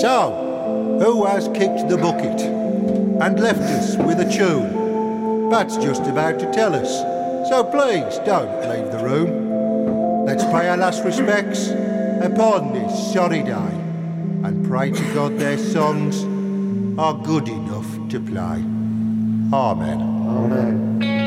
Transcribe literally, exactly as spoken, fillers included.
So, who has kicked the bucket and left us with a tune? Pat's just about to tell us, so please don't leave the room. Let's pay our last respects upon this sorry day and pray to God their songs are good enough to play. Amen. Amen.